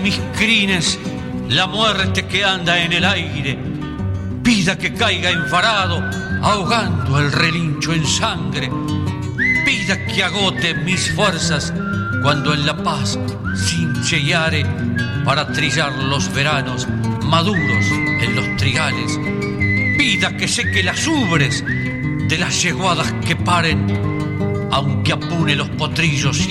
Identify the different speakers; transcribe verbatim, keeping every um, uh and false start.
Speaker 1: mis crines la muerte que anda en el aire, pida que caiga enfarado, ahogando el relincho en sangre, pida que agote mis fuerzas cuando en la paz cincheare para trillar los veranos maduros en los trigales, pida que seque las ubres de las yeguadas que paren, aunque apune los potrillos